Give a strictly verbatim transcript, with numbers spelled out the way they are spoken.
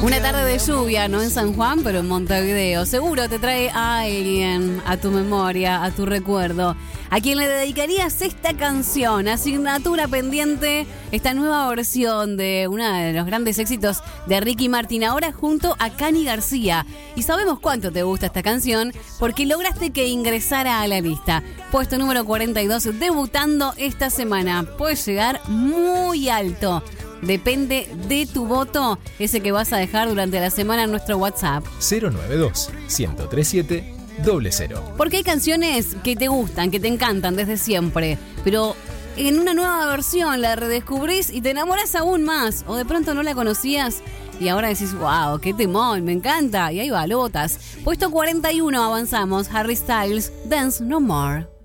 Una tarde de lluvia, no en San Juan, pero en Montevideo. Seguro te trae a alguien, a tu memoria, a tu recuerdo. A quien le dedicarías esta canción, asignatura pendiente, esta nueva versión de uno de los grandes éxitos de Ricky Martin, ahora junto a Cani García. Y sabemos cuánto te gusta esta canción, porque lograste que ingresara a la lista. Puesto número cuarenta y dos, debutando esta semana. Puedes llegar muy alto. Depende de tu voto, ese que vas a dejar durante la semana en nuestro WhatsApp. cero nueve dos, uno cero tres siete, cero cero. Porque hay canciones que te gustan, que te encantan desde siempre, pero en una nueva versión la redescubrís y te enamoras aún más. O de pronto no la conocías y ahora decís, wow, qué temón, me encanta. Y ahí va, lo votas. Puesto cuarenta y uno, avanzamos. Harry Styles, Dance No More.